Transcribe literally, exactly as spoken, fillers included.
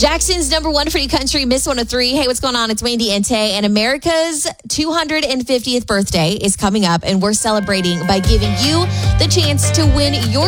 Jackson's number one for you country, Miss one oh three. Hey, what's going on? It's Wendy and Tay, and America's two hundred fiftieth birthday is coming up, and we're celebrating by giving you the chance to win your